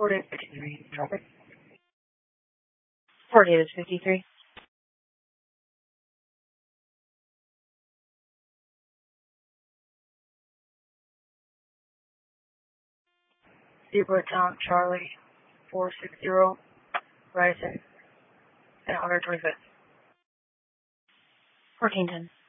Fort 53, traffic. Fort Davis 53. Zebra Town Charlie 460, rising at 125th. 1410.